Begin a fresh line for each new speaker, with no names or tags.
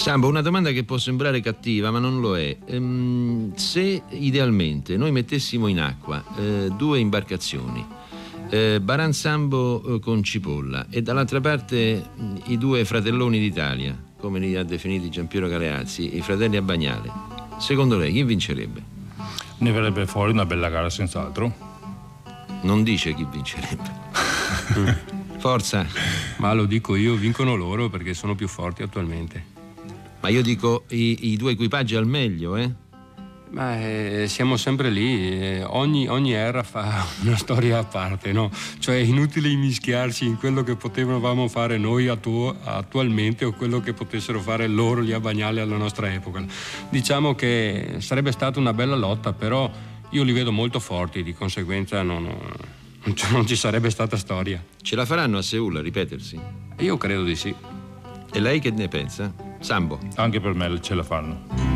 Sambo, una domanda che può sembrare cattiva, ma non lo è. Se idealmente noi mettessimo in acqua due imbarcazioni, Baran Sambo con Cipolla e dall'altra parte i due fratelloni d'Italia, come li ha definiti Giampiero Galeazzi, i fratelli a Bagnale, secondo lei chi vincerebbe?
Ne verrebbe fuori una bella gara senz'altro.
Non dice chi vincerebbe. Forza.
Ma lo dico io, vincono loro perché sono più forti attualmente.
Ma io dico i due equipaggi al meglio,
Ma siamo sempre lì, ogni era fa una storia a parte, no? Cioè è inutile immischiarci in quello che potevamo fare noi attualmente o quello che potessero fare loro lì a Bagnale alla nostra epoca. Diciamo che sarebbe stata una bella lotta, però io li vedo molto forti, di conseguenza non ci sarebbe stata storia.
Ce la faranno a Seul a ripetersi?
Io credo di sì.
E lei che ne pensa? Sambo?
Anche per me ce la fanno.